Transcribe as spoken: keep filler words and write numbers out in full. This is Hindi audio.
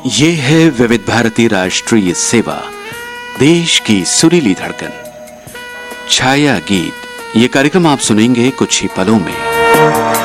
ये है विविध भारती राष्ट्रीय सेवा, देश की सुरीली धड़कन। छाया गीत, ये कार्यक्रम आप सुनेंगे कुछ ही पलों में।